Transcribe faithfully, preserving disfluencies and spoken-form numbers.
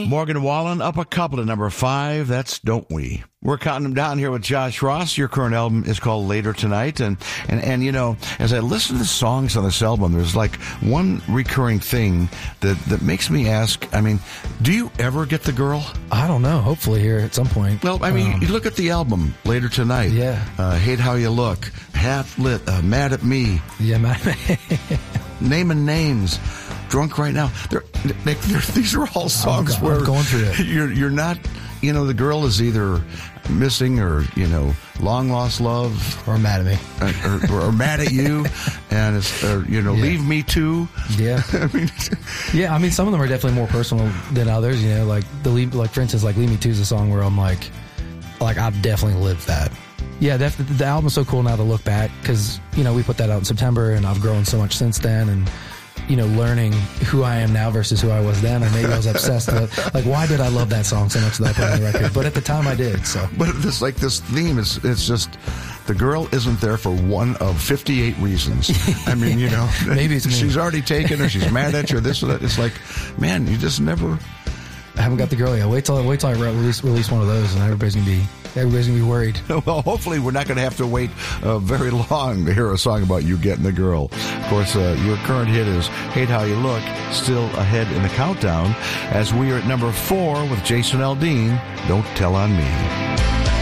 Morgan Wallen up a couple to number five. That's Don't We. We're counting them down here with Josh Ross. Your current album is called Later Tonight. And, and, and you know, as I listen to the songs on this album, there's like one recurring thing that, that makes me ask, I mean, do you ever get the girl? I don't know. Hopefully here at some point. Well, I mean, um, you look at the album, Later Tonight. Yeah. Uh, Hate How You Look. Half Lit. Uh, Mad at Me. Yeah, man. Naming Names. Drunk Right Now. They're, they're, they're, these are all songs I'm, where I'm going through it. You're, you're not, you know, the girl is either missing or, you know, long lost love. Or mad at me. Or, or, or mad at you. And, it's, or, you know, yeah. leave me too. Yeah. I mean, yeah, I mean, some of them are definitely more personal than others, you know, like, the leave, like for instance, like Leave Me Too is a song where I'm like, like, I've definitely lived that. Yeah, def- the album's so cool now to look back because, you know, we put that out in September and I've grown so much since then and, you know, learning who I am now versus who I was then. And maybe I was obsessed with, like, why did I love that song so much that I put on the record? But at the time I did, so. But this, like, this theme is, it's just, the girl isn't there for one of fifty-eight reasons. I mean, you know. Maybe it's me. She's already taken or she's mad at you or this or that. It's like, man, you just never. I haven't got the girl yet. Wait till, wait till I release, release one of those and everybody's going to be, everybody's going to be worried. Well, hopefully we're not going to have to wait uh, very long to hear a song about you getting the girl. Of course, uh, your current hit is Hate How You Look, still ahead in the countdown, as we are at number four with Jason Aldean, Don't Tell on Me.